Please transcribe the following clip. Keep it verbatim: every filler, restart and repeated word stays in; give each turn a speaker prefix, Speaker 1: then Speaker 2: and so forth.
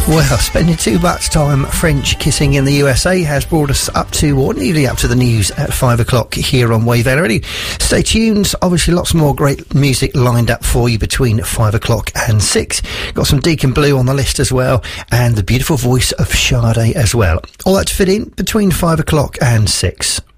Speaker 1: Well, spending too much time French kissing in the U S A has brought us up to, or nearly up to the news at five o'clock here on Wave Already. Stay tuned. Obviously, lots more great music lined up for you between five o'clock and six. Got some Deacon Blue on the list as well, and the beautiful voice of Sade as well. All that to fit in between five o'clock and six.